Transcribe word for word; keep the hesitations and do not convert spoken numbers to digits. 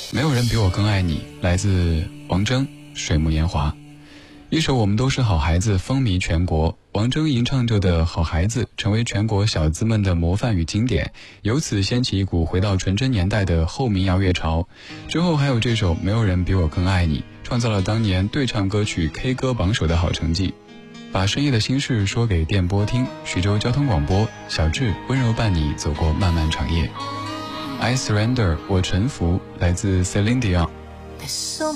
没有人比我更爱你，来自王铮，水木年华。一首我们都是好孩子风靡全国，王铮吟唱着的好孩子成为全国小资们的模范与经典，由此掀起一股回到纯真年代的后民谣乐潮。之后还有这首没有人比我更爱你，创造了当年对唱歌曲 K 歌榜首的好成绩。把深夜的心事说给电波听，徐州交通广播，小智温柔伴你走过漫漫长夜。I surrender， 我臣服，来自 Celine Dion。